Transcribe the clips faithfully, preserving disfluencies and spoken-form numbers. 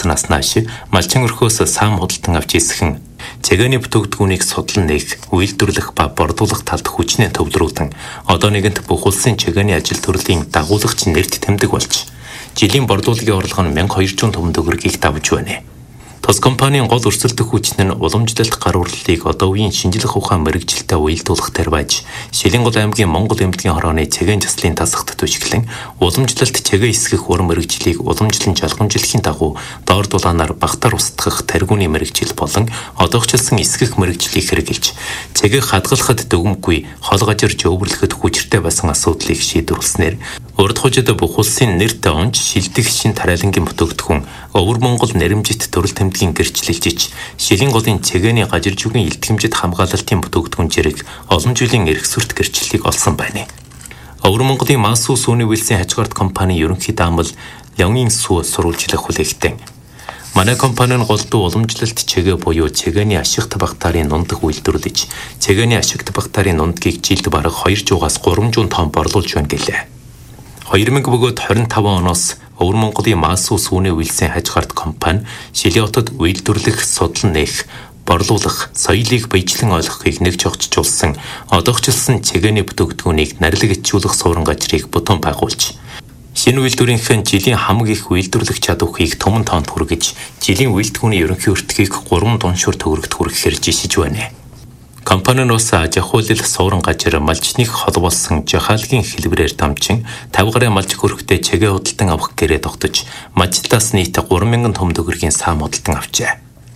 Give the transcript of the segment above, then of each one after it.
явагдсанаас нааш малчин өрхөөс саам худалдан авч ирсэн цэгэний бүтээгдэхүүнийг судлан нээх, үйлдвэрлэх ба бордуулах талд хүчнээ төвлөрүүлэн одоо нэгэнт бүх улсын цэгэний ажил төрлийн дагуулагч нэрт тэмдэг болж жилийн бордуулгын орлого нь мянга хоёрчуун төгрөг төгрөгийг давж байна. Тус компанийн гол өрсөлдөх хүчин нь уламжлалт гар урлалыг одоо үеийн шинжлэх ухаан мэрэгжилтэй уялдуулах дээр байж Шилэнгол аймгийн Монгол эмнэлгийн хорооны цэгэн заслын тасагт түшиглэн уламжлалт цэгээ эсгэх уран мэрэгжлийг уламжлан жалгамжлахын дагуу доор дулаанаар багтаар устгах таргууны мэрэгжил болон одоогчлсон эсгэх мэрэгжлийг хэрэгжилж цэгээ хадгалахад дүгмгүй хол гажирж өвөрлөхөд хүчтэй басан асуудлыг шийдвэрлснээр урд хожид бүх улсын нэрт онж шилдэг шин тариалангийн бүтээгдэхүүн өвөр Монгол нэрэмжит төрөл тэмдгийн гэрчлэлжиж Шилэнголын цэгэний гажиржуугийн илтгэмжит хамгаалалтын бүтээгдэхүүн зэрэг олон жилийн эрх сүрт гэрчлэлийг олсон байна. Өвөр Монголын Масуу сүүний үйлсийн хажгаарт компани ерөнхий даамал Лёнгийн сүү сурвалжлах хүлээгтэн манай компанийн голдуу уламжлалт цэгээ буюу цэгэний ашигт багтаарын нундах үйлдвэрлэж цэгэний ашигт багтаарын нундгийг жилд бараг хоёр зугаас гурван зуун тонн борлуулж байна гэлээ. хоёр мянга двадцать пять оноос Өвөр Монголын Масуу сүүний үйлсийн хажгаарт компани Шилэн хотод үйлдвэрлэх, судлан нээх, борлуулах, соёлыг биечлэн ойлгохыг нэг жогчжуулсан одоогчлсон цэгэний бүтээгдэхүүнийг нарилга ичүүлэх суурин гажрыг бүтэн байгуулж шинэ үйлдвэрийнхэн жилийн хамаг их үйлдвэрлэх чадварыг томон тоонд хүргэж жилийн үйлдвэрийн ерөнхий өртгийг гурван дуншуур төгрөгт хүрэхээр жишиж байна. Компани нь ус аж ахуйлал суурин гажир малчныг хол болсон жахаалгийн хэлбэрээр дамжин тавь гаруй малч хөрхтэй цэгээ худалдан авах гэрээ тогтож малчлаас нийт гурван мянган том төгрөгийн саам худалдан авчээ.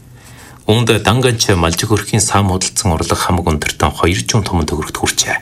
Үүнд данганч малч хөрхийн саам худалдсан орлого хамаг өндөртөн хоёр зуун том төгрөгт хүрчээ.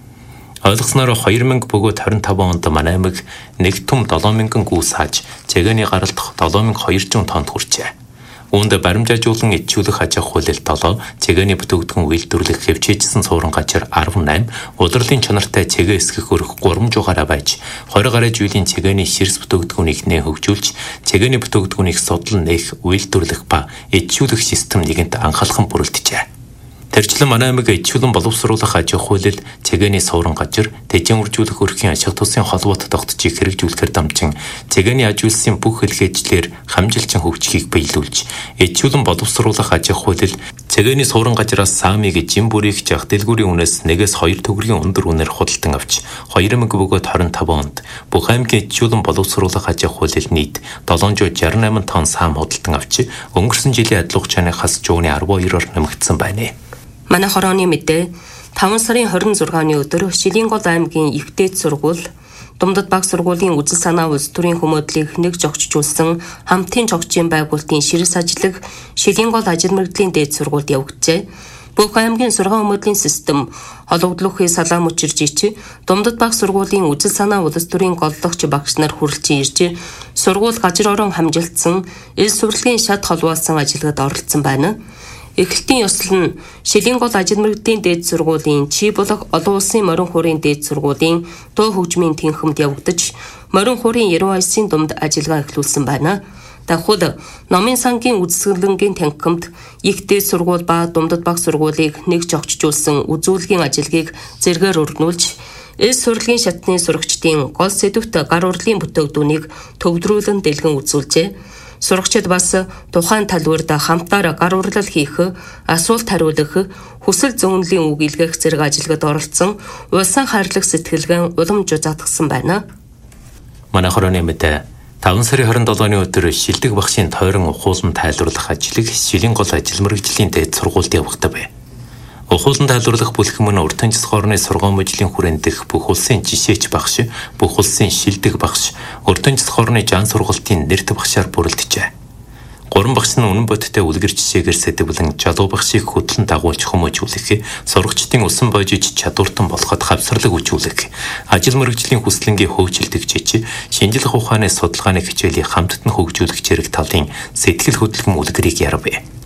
Ойлгосноор хоёр мянга двадцать пять онд манай аймаг нэг том долоо мянган гүү сааж цэгээний гаралт долоо мянга хоёр зуун тоннд хүрчээ. Үүнд баримжаажуулан ичүүлэх аж ахуйлал долоо, цэгээний бүтээгдэхүүн үйлдвэрлэх хэвчээжсэн суурин гажир арван восемь, удирдлын чанартай цэгээ эсгэх өрх гурван жугаараа байж, хоёр гаруй жилийн цэгээний ширс бүтээгдэхүүнийг нэ хөгжүүлж, цэгээний бүтээгдэхүүнийг судлан нээх, үйлдвэрлэх ба ичүүлэх систем нэгэнт анхаалхан бүрэлдэжээ. Тэрчлэн манай аймаг ичүүлэн боловсруулах аж ахуйлал цэгээний суурин гажир тэжин үржүүлэх өрхийн ашиг тусын холбоот тогтцыг хэрэгжүүлэхээр дамжин цэгээний аж үйлсийн бүх хэлхээжлэр хамжилчин хөгжихийг биелүүлж ичүүлэн боловсруулах аж ахуйлал цэгээний суурин гажираас саамыг жин бүрийг жах дэлгүүрийн үнээс нэгээс хоёр төгрөгийн өндөр үнээр худалдан авч хоёр мянга двадцать пять онд бүх аймгийн ичүүлэн боловсруулах аж ахуйлал нийт долоон зуун шестьдесят восемь тонн саам худалдан авч өнгөрсөн жилийн адилхан хугацаанаас жууны арван хоёроор нэмэгдсэн байна. Манай хорооны мэдээ таван сарын хорин зургааны өдөр Шилэнгол аймгийн Ивдээд сургууль Думдад баг сургуулийн үзэл санаа улс төрийн хүмүүдлийг нэг жогчжуулсан хамтын жогчийн байгуулалтын ширээс ажиллах Шилэнгол ажил мэргэжлийн дээд сургуульд явагджээ. Бүх аймгийн сургаан хүмүүдлийн систем холбогдлохын салаам учирж ичи Думдад баг сургуулийн үзэл санаа улс төрийн голлогч багш нар хүрэлцэн ирж сургууль гажир орон хамжилтсан эл сурлагын шат холбоосон ажиллагад оролцсон байна. Эхлэлтийн ёслол нь Шилэнгол ажил мэргэжлийн дээд сургуулийн Чи болох олон улсын морин хуурын дээд сургуулийн дуу хөгжмийн тэнхимд явагдаж морин хуурын яруу альсын дунд ажиллагаа эхлүүлсэн байна. Дахиад номын сангийн үзэсгэлэнгийн тэнхимд их дээд сургууль ба Думдад баг сургуулийг нэг жогчжуулсан үзүүлгийн ажиллагийг зэргээр өргөнүүлж эл сурлагын шатны сурагчдын гол сэдвт гар урлын бүтээгдэхүүнийг төвлөрүүлэн дэлгэн үзүүлжээ. Сурагчид бас тухайн талбарт хамтаар гар урлал хийх, асуулт хариулах, хүсэл зөөнлийн үг илгээх зэрэг ажиллагад оролцсон улсын хайрлах сэтгэлгэн уламж заатгсан байна. Манай хорооны мэдээ таван сарын хорин долооны өдөр шилдэг багшийн тойрон ухуулан тайлбарлах ажлыг Шилэнгол ажил мэргэжлийн дээд сургуульд явагдав. Ухуулан тайлбарлах бүлэглэм нь урд таньжис хоорны сургаан мужлийн хүрээнд дэх бүх улсын жишээч багш, бүх улсын шилдэг багш, урд таньжис хоорны жан сургалтын нэрт багшаар бүрэлдэжээ. Гурван багш нь үнэн бодиттой үлгэр жишээгээр сэтгвлэн жалуу багшийг хөтлөн дагуулж хүмүүжүүлэх, сурагчдын усан бойжиж чадвартан болоход хавсарлаг үжүүлэх, ажил мэргэжлийн хүслэнгийн хөгжилдөгчиж, шинжлэх ухааны судалгааны хичээлийг хамтд нь хөгжүүлэх зэрэг талын сэтгэл хөдлөм үлгэрийг ярав.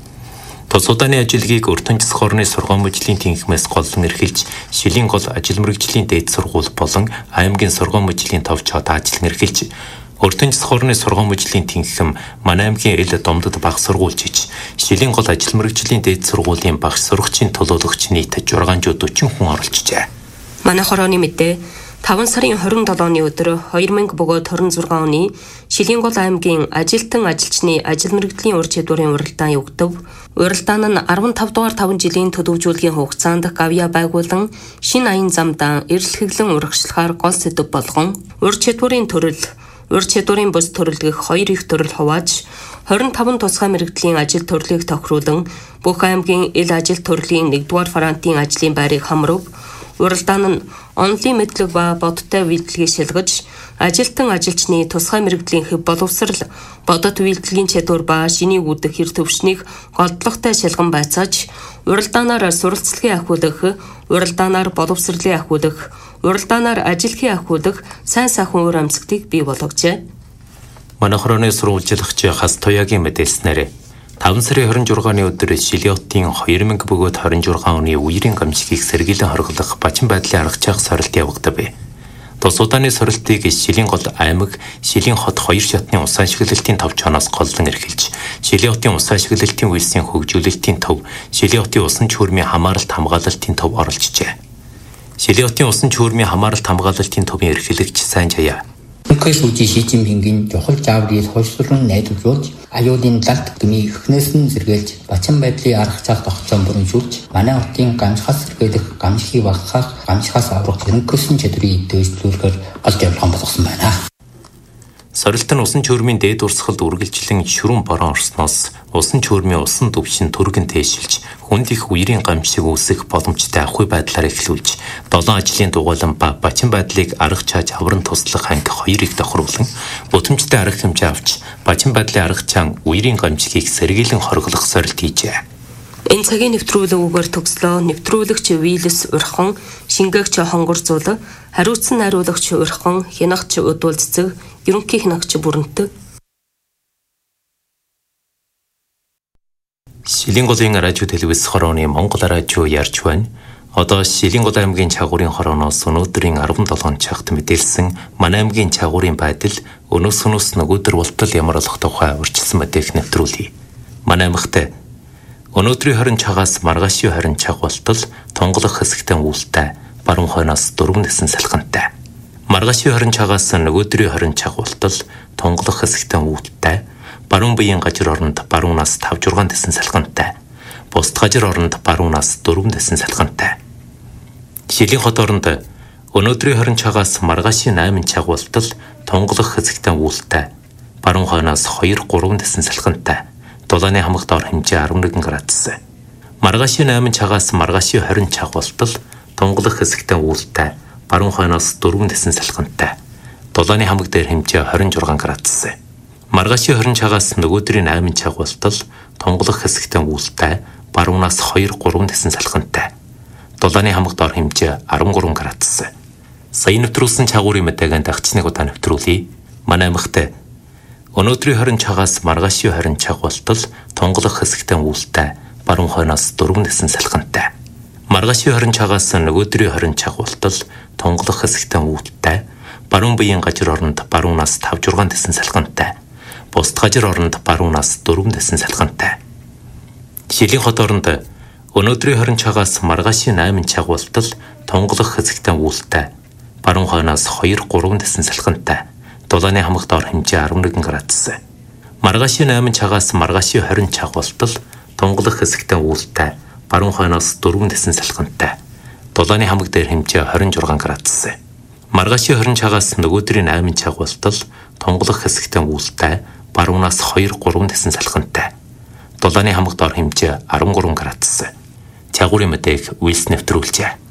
Тус удааны ажилгийг урд таньжис хоорны сургаан мужлийн тэнхимээс голлон эрхэлж Шилэнгол ажил мэргэжлийн дээд сургууль болон аймгийн сургаан мужлийн товч хот ажиллан эрхэлж урд таньжис хоорны сургаан мужлийн тэнхим манай аймгийн эл Думдад баг сургуульчиж Шилэнгол ажил мэргэжлийн дээд сургуулийн багш сурагчийн төлөөлөгч нийт шестьсот сорок хүн оролцжээ. Манай хорооны мэдээ таван сарын хорин долооны өдөр хоёр мянга бөгөөд хорин зургаан оны Шилэнгол аймгийн ажилтан ажилчны ажил мэргэжлийн ур чадварын уралдаан явагдав. Уралдаан нь арван тав дугаар таван жилийн төлөвлөгийн хугацаанд гавья байгуулан шинэ аян замдаа эрэл хэглэн урагшлахаар гол сэдэв болгон ур чадварын төрөл, ур чадварын бус төрөл гэх хоёр их төрөл хувааж хорин таван тусгай мэргэжлийн ажил төрлийг тохируулан бүх аймгийн ил ажил төрлийн нэгдүгээр фронтын ажлын байрыг хамрав. Уралдаан нь онлын мэдлэг ба бодтой үйлдэлийг шилгэж, ажилтан ажилчны тусгай мэргэжлийн хэв боловсрал, бодит үйлдлийн чадвар ба шинийг үүдэх хэр төвшнийг голдлоготой шалган байцааж, уралдаанаар суралцлагын ахиулах, уралдаанаар боловсролын ахиулах, уралдаанаар ажилхийн ахиулах сайн сайхан уур амьсгтыг бий болгожээ. Манай хорооны сурвалжлагч Хас Туяагийн мэдээлснээр таван сарын хорин зургааны өдөр Шилиотын хоёр мянга бөгөөд хорин зургаан оны үерийн гамшигыг сэргийлэн хорглох бачин байдлын арга чах сорилт явагдав. Тус удааны сорилтыг Шилэнгол аймаг Шилэн хот хоёр шатны ус ашиглалтын тав чоноос голлон эрхэлж, Шилиотын ус ашиглалтын үйлсийн хөгжүүлэлтийн төв, Шилиотын усан чүрмийн хамааралт хамгаалалтын төв оролцжээ. Шилиотын усан чүрмийн хамааралт хамгаалалтын төвийн эрхлэгч Сайн Жаяа Үнэхээр сүүжийн Ши Цзиньпингийн чухал зааврыг хойшлуулан найдварлуулж, аюулын далд гмий эхнээс нь сэргээлж, бачин байдлын арга чах тогтцоон бүрэншүүлж, манай хотын гамшихаас сэргээлэх, гамшихыг багасгах, гамшихаас аврах ерөнхийдсөн чадрыг дэвшлүүлэхээр гол явуулган болгосон байна. Сорилт нь усан чөөрмийн дээд урсгалд үргэлжлэн шүрэн борон орсноос усан чөөрмийн усан төвшин түргэн тээшилж, хүнд их үерийн гамшиг үүсэх боломжтой ахуй байдлаар эхлүүлж, долоон ажлын дугуйлан ба бачин байдлыг арга чааж авран туслах анги хоёрыг тохируулан, бүтэмжтэй арга хэмжээ авч, бачин байдлын арга чаан үерийн гамшигыг сэргийлэн хорглох сорилт хийжээ. Энэ цагийн нэвтрүүлгүүгээр төгслөө нэвтрүүлэгч Вилс Урхан, шингээгч Хонгорзуул, хариуцсан найруулагч Урхан, хянагч Удуул Цэцэг, ерөнхий хянагч Бүрэнтэг. Шилэнголын радио телевиз хорооны Монгол радио ярьж байна. Одоо Шилэнгол аймгийн чагуурын хорооноос өнөөдрийн арван долоон цагт мэдээлсэн манай аймгийн чагуурын байдал өнөөс өнөөс нөгөөдөр болтол ямар болох тухай урьдчилсан мэдээг нэвтрүүлье. Манай аймагт өнөөдрийн хорин цагаас маргаашийн хорин цаг болтол тонголох хэсэгтэн үүлтэй баруун хойноос дөрвөн дэсэн салхинтай. Маргаашийн хорин цагаас нөгөөдрийн хорин цаг болтол тонголох хэсэгтэн үүлтэй баруун биеийн гажир оронд баруунаас тав зургаан дэсэн салхинтай. Бусд гажир оронд баруунаас дөрвөн дэсэн салхинтай. Шилэн хот оронд өнөөдрийн хорин цагаас маргаашийн найман цаг болтол тонголох хэсэгтэн үүлтэй баруун хойноос хоёр гурван дэсэн салхинтай. Дулааны хамаг дор хэмжээ арван нэг градус. Маргаашийн найман цагаас маргаашийн хорин цаг болтол тонголох хэсэгтэн үүлтэй баруун хойноос дөрвөн дэсэн салхинтай. Дулааны хамаг дээр хэмжээ хорин зургаан градус. Маргаашийн хорин цагаас нөгөөдрийн найман цаг болтол тонголох хэсэгтэн үүлтэй баруунаас хоёр гурван дэсэн салхинтай. Дулааны хамаг дор хэмжээ арван гурван градус. Сая нэвтрүүлсэн чагуурын мэдээгээ дагч нэг удаа нэвтрүүлье. Манай аймагт өнөөдрийн хорин цагаас маргаашийн хорин цаг болтол тонголох хэсэгтэн үүлтэй баруун хойноос дөрвөн дэсэн салхинтай. Маргаашийн хорин цагаас нөгөөдрийн хорин цаг болтол тонголох хэсэгтэн үүлтэй баруун биеийн гажир оронд баруунаас тав зургаан дэсэн салхинтай. Бусд гажир оронд баруунаас дөрвөн дэсэн салхинтай. Шилэн хот оронд өнөөдрийн хорин цагаас маргаашийн найман цаг болтол тонголох хэсэгтэн үүлтэй баруун хойноос хоёр гурван дэсэн салхинтай. Дулааны хамаг дор хэмжээ арван нэг градус. Маргаашийн найман цагаас маргаашийн хорин цаг болтол тонголох хэсэгтэн үүлтэй баруун хойноос дөрвөн дэсэн салхинтай. Дулааны хамаг дээр хэмжээ хорин зургаан градус. Маргаашийн хорин цагаас нөгөөдрийн найман цаг болтол тонголох хэсэгтэн үүлтэй баруунаас хоёр гурван дэсэн салхинтай. Дулааны хамаг дор хэмжээ арван гурван градус. Чагуурын мэдээг Вилс нэвтрүүлжээ.